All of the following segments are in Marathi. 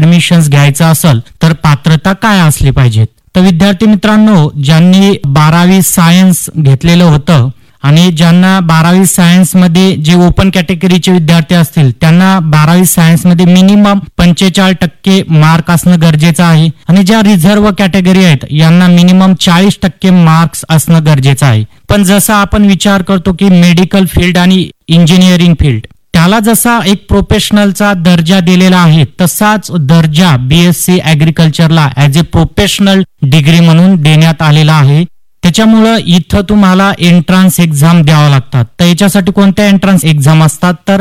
ऍडमिशन्स घ्यायचं असेल तर पात्रता काय असली पाहिजे. तर विद्यार्थी मित्रांनो, ज्यांनी 12वी सायन्स घेतलेलं होतं आणि ज्यांना 12वी सायन्स मध्ये जे ओपन कॅटेगरीचे विद्यार्थी असतील त्यांना 12वी सायन्स मध्ये मिनिमम 45% मार्क असणं गरजेचं आहे आणि ज्या रिझर्व्ह कॅटेगरी आहेत यांना मिनिमम 40% मार्क्स असणं गरजेचं आहे. पण जसा आपण विचार करतो की मेडिकल फील्ड आणि इंजिनिअरिंग फील्ड त्याला जसा एक प्रोफेशनलचा दर्जा दिलेला आहे तसाच दर्जा BSc ऍग्रिकल्चरला as a professional degree म्हणून देण्यात आलेला आहे. त्याच्यामुळं इथं तुम्हाला एंट्रन्स एक्झाम द्यावा लागतात. तर याच्यासाठी कोणत्या एंट्रन्स एक्झाम असतात तर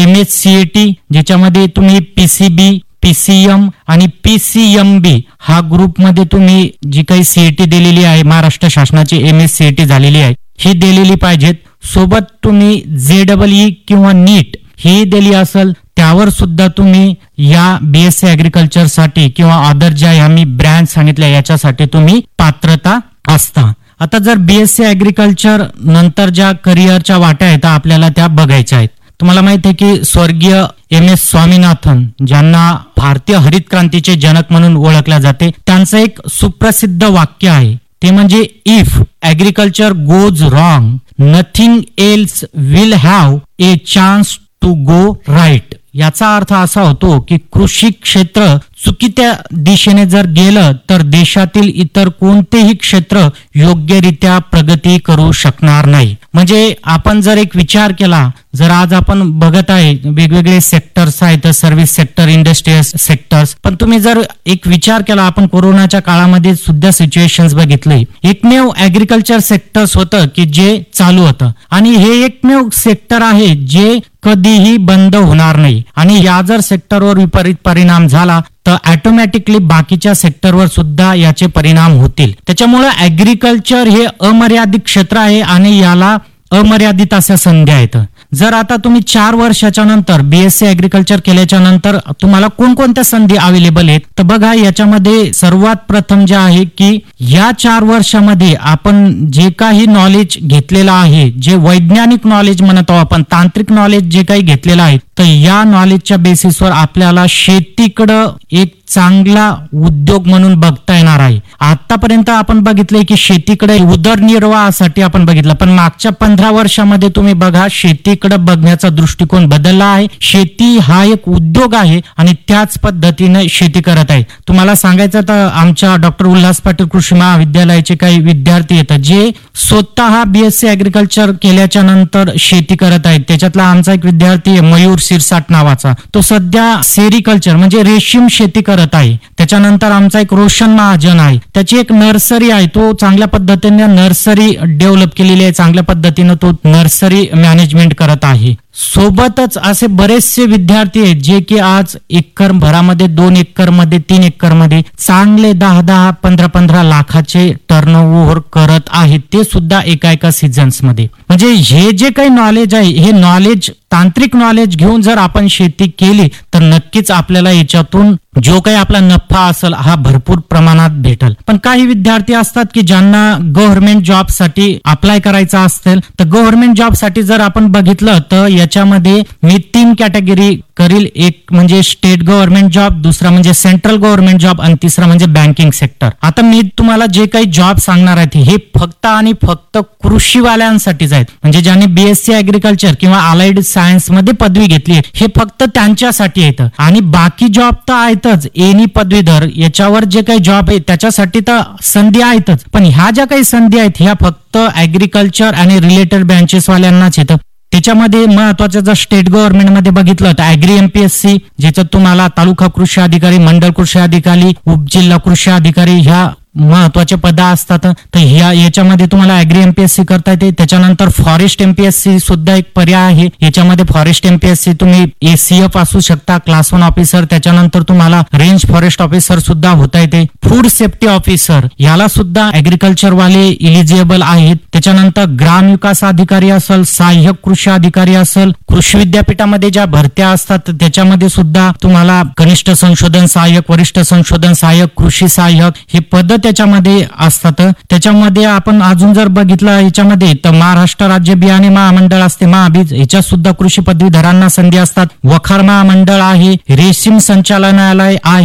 MHCAT, ज्याच्यामध्ये तुम्ही PCB, PCM आणि PCMB हा ग्रुपमध्ये तुम्ही जी काही CET दिलेली आहे, महाराष्ट्र शासनाची MHCAT झालेली आहे, ही दिलेली पाहिजेत. सोबत तुम्ही JEE किंवा नीट ही दिली असेल त्यावर सुद्धा तुम्ही या बीएससी ऍग्रिकल्चर साठी किंवा अदर ज्या मी ब्रँच सांगितल्या याच्यासाठी तुम्ही पात्रता असता. आता जर बीएससी ऍग्रिकल्चर नंतर ज्या करिअरच्या वाट्या आहेत आपल्याला त्या बघायच्या आहेत. तुम्हाला माहिती आहे की स्वर्गीय MS स्वामीनाथन, ज्यांना भारतीय हरित क्रांतीचे जनक म्हणून ओळखले जाते, त्यांचं एक सुप्रसिद्ध वाक्य आहे, ते म्हणजे if agriculture goes wrong nothing else will have a chance to go right. याचा अर्थ असा होतो की कृषी क्षेत्र चुकीच्या दिशेने जर गेलं तर देशातील इतर कोणतेही क्षेत्र योग्यरित्या प्रगती करू शकणार नाही. म्हणजे आपण जर एक विचार केला, जर आज आपण बघत आहे वेगवेगळे सेक्टर्स आहेत, सर्व्हिस सेक्टर, इंडस्ट्रियल सेक्टर्स, पण तुम्ही जर एक विचार केला, आपण कोरोनाच्या काळामध्ये सुद्धा सिच्युएशन्स बघितले, एकमेव ऍग्रिकल्चर सेक्टर्स होतं की जे चालू होतं आणि हे एकमेव सेक्टर आहे जे कधीही बंद होणार नाही. आणि या जर सेक्टरवर विपरीत परिणाम झाला तर ऑटोमॅटिकली बाकीच्या सेक्टरवर सुद्धा याचे परिणाम होतील. त्याच्यामुळे ऍग्रिकल्चर हे अमर्यादित क्षेत्र आहे आणि याला अमर्यादित अशा संधी आहेत. जर आता तुम्ही 4 वर्षाच्या नंतर बीएससी ऍग्रिकल्चर केल्याच्या नंतर तुम्हाला कोणकोणत्या संधी अवेलेबल आहेत तर बघा, याच्यामध्ये सर्वात प्रथम जे आहे की या 4 वर्षामध्ये आपण जे काही नॉलेज घेतलेलं आहे, जे वैज्ञानिक नॉलेज म्हणतो आपण, तांत्रिक नॉलेज जे काही घेतलेलं आहे, तर या नॉलेजच्या बेसिसवर आपल्याला शेतीकडं एक चांगला उद्योग म्हणून बघता येणार आहे. आतापर्यंत आपण बघितलंय की शेतीकडे उदरनिर्वाहासाठी आपण बघितलं, पण मागच्या 15 वर्षामध्ये तुम्ही बघा शेतीकडे बघण्याचा दृष्टिकोन बदलला आहे. शेती हा एक उद्योग आहे आणि त्याच पद्धतीने शेती करत आहे. तुम्हाला सांगायचं तर आमच्या डॉक्टर उल्हास पाटील कृषी महाविद्यालयाचे काही विद्यार्थी आहेत जे स्वतः बीएससी ऍग्रिकल्चर केल्याच्या नंतर शेती करत आहेत. त्याच्यातला आमचा एक विद्यार्थी आहे मयूर सिरसाट नावाचा, तो सध्या सेरिकल्चर म्हणजे रेशीम शेती करत आहे. त्याच्यानंतर आमचा एक रोशन महाजन आहे, त्याची एक नर्सरी आहे, तो चांगल्या पद्धतीने नर्सरी डेव्हलप केलेली आहे, चांगल्या पद्धतीने तो नर्सरी मॅनेजमेंट करत आहे. सोबतच असे बरेचसे विद्यार्थी आहेत जे की आज एकर भरामध्ये, 2 एकर मध्ये, 3 एकर मध्ये चांगले 10-10, 15-15 लाखाचे टर्नओव्हर करत आहेत, ते सुद्धा एका सीझन्स मध्ये. म्हणजे हे जे काही नॉलेज आहे, हे नॉलेज, तांत्रिक नॉलेज घेऊन जर आपण शेती केली तर नक्कीच आपल्याला याच्यातून जो काही आपला नफा असेल हा भरपूर प्रमाणात भेटल. पण काही विद्यार्थी असतात की ज्यांना गव्हर्नमेंट जॉब साठी अप्लाय करायचा असेल तर गव्हर्नमेंट जॉब साठी जर आपण बघितलं तर याच्यामध्ये मी 3 कॅटेगरी करील. एक म्हणजे स्टेट गव्हर्नमेंट जॉब, दुसरा म्हणजे सेंट्रल गव्हर्नमेंट जॉब आणि तिसरा म्हणजे बँकिंग सेक्टर. आता मी तुम्हाला जे काही जॉब सांगणार आहेत हे फक्त आणि फक्त कृषीवाल्यांसाठीच आहेत. म्हणजे ज्यांनी बीएससी ऍग्रिकल्चर किंवा अलाइड सायन्स मध्ये पदवी घेतली हे फक्त त्यांच्यासाठी येतं. आणि बाकी जॉब तर आहेतच, एनी पदवीधर याच्यावर जे काही जॉब आहे त्याच्यासाठी तर संधी आहेतच, पण ह्या ज्या काही संधी आहेत ह्या फक्त ऍग्रिकल्चर आणि रिलेटेड ब्रँचेस वाल्यांनाच येतं. त्याच्यामध्ये महत्वाचं जर स्टेट गव्हर्नमेंटमध्ये बघितलं तर ऍग्री MPSC, ज्याच्यात तुम्हाला तालुका कृषी अधिकारी, मंडळ कृषी अधिकारी, उपजिल्हा कृषी अधिकारी ह्या महत्वाचे पद असतात. तर याच्यामध्ये तुम्हाला ऍग्री MPSC करता येते. त्याच्यानंतर फॉरेस्ट MPSC सुद्धा एक पर्याय आहे. याच्यामध्ये फॉरेस्ट MPSC तुम्ही ACF असू शकता, क्लास 1 ऑफिसर. त्याच्यानंतर तुम्हाला रेंज फॉरेस्ट ऑफिसर सुद्धा होता येते. फूड सेफ्टी ऑफिसर याला सुद्धा ऍग्रिकल्चर वाले इलिजिबल आहेत. त्याच्यानंतर ग्राम विकास अधिकारी असेल, सहाय्यक कृषी अधिकारी असेल, कृषी विद्यापीठामध्ये ज्या भरत्या असतात त्याच्यामध्ये सुद्धा तुम्हाला कनिष्ठ संशोधन सहाय्यक, वरिष्ठ संशोधन सहाय्यक, कृषी सहाय्यक हे पद त्याच्यामध्ये असतात. त्याच्यामध्ये आपण अजून जर बघितलं याच्यामध्ये तर महाराष्ट्र राज्य बियाणे महामंडळ असते, महाबीज, याच्यात सुद्धा कृषी पदवीधरांना संधी असतात. वखार महामंडळ आहे, रेशीम संचालनालय आहे.